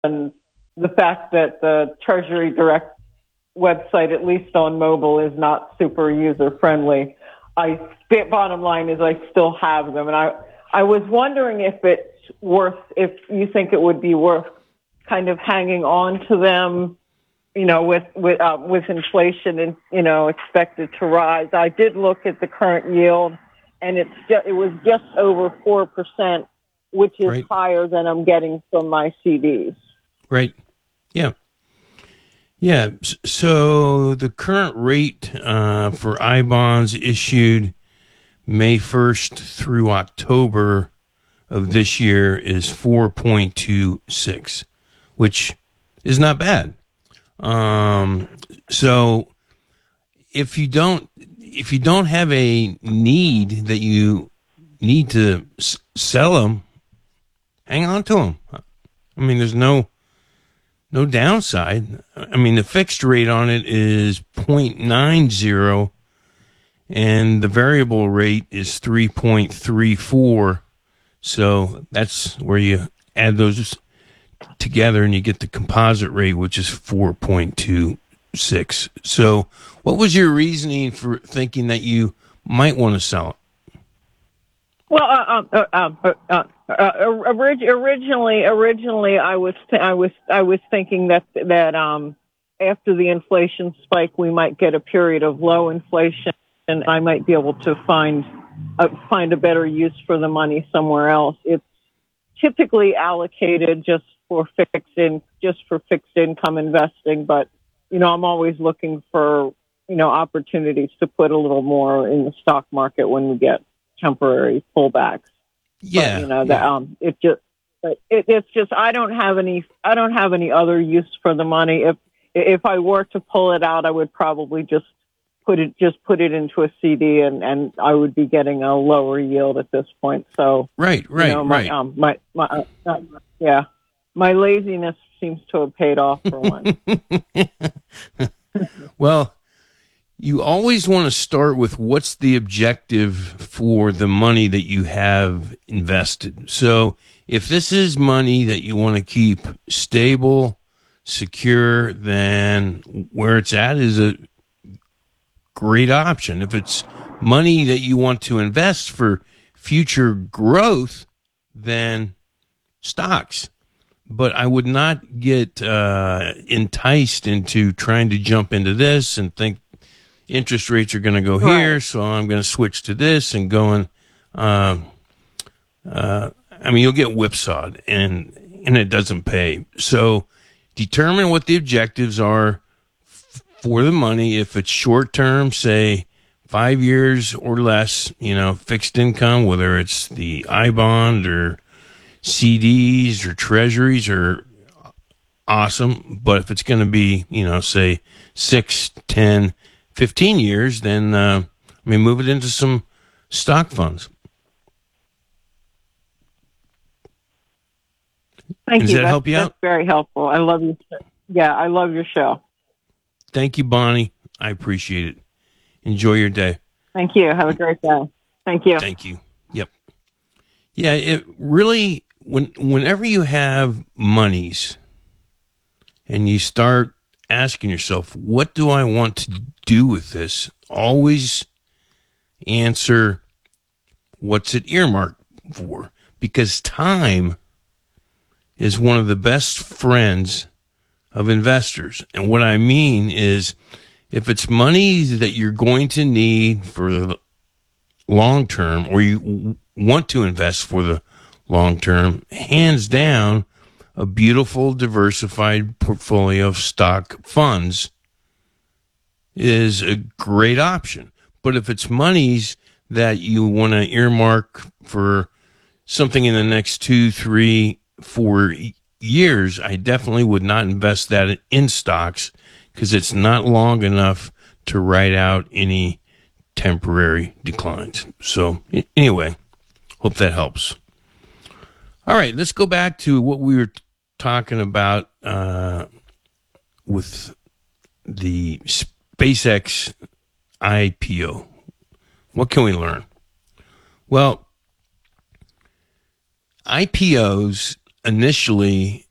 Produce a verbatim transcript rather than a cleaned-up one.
and the fact that the Treasury Direct website, at least on mobile, is not super user friendly. I bottom line is I still have them, and I I was wondering if it's worth, if you think it would be worth kind of hanging on to them, you know, with with uh, with inflation and, you know, expected to rise. I did look at the current yield, and it's just, it was just over four percent, which is right. higher than I'm getting from my C Ds. Right. Yeah. Yeah. So the current rate uh, for I bonds issued May first through October of this year is four point two six, which is not bad. Um, so if you don't, if you don't have a need that you need to s- sell them, hang on to them. I mean, there's no, no downside. I mean, the fixed rate on it is zero point nine zero and the variable rate is three point three four. So that's where you add those together and you get the composite rate, which is four point two six. So what was your reasoning for thinking that you might want to sell it? Well, uh, uh, uh, uh, uh, orig- originally, originally, I was, th- I was, I was thinking that that um, after the inflation spike, we might get a period of low inflation, and I might be able to find uh, find a better use for the money somewhere else. It's typically allocated just for fixed in, just for fixed income investing, but you know, I'm always looking for, you know, opportunities to put a little more in the stock market when we get temporary pullbacks. Yeah, but, you know, yeah. that um, it just, it, it's just, I don't have any, I don't have any other use for the money. If if I were to pull it out, I would probably just put it, just put it into a C D, and, and I would be getting a lower yield at this point. So right, right, you know, my, right. Um, my, my, uh, uh, yeah, my laziness seems to have paid off for once. Well, you always want to start with what's the objective for the money that you have invested. So if this is money that you want to keep stable, secure, then where it's at is a great option. If it's money that you want to invest for future growth, then stocks. But I would not get uh, enticed into trying to jump into this and think interest rates are going to go here, Right. so I'm going to switch to this and going. Uh, uh, I mean, you'll get whipsawed, and and it doesn't pay. So determine what the objectives are f- for the money. If it's short term, say five years or less, you know, fixed income, whether it's the I bond or C Ds or treasuries, are awesome. But if it's going to be, you know, say six, ten, fifteen years, then uh, I mean, move it into some stock funds. Thank Does you. that That's, help you that's out? very helpful. I love you. Yeah, I love your show. Thank you, Bonnie. I appreciate it. Enjoy your day. Thank you. Have a great day. Thank you. Thank you. Yep. Yeah, it really, when whenever you have monies and you start asking yourself, what do I want to do with this? Always answer, what's it earmarked for? Because time is one of the best friends of investors. And what I mean is, if it's money that you're going to need for the long term, or you want to invest for the long term, hands down, a beautiful diversified portfolio of stock funds is a great option. But if it's monies that you want to earmark for something in the next two, three, four years, I definitely would not invest that in stocks, because it's not long enough to ride out any temporary declines. So anyway, hope that helps. All right, let's go back to what we were talking about uh, with the SpaceX I P O. What can we learn? Well, I P Os initially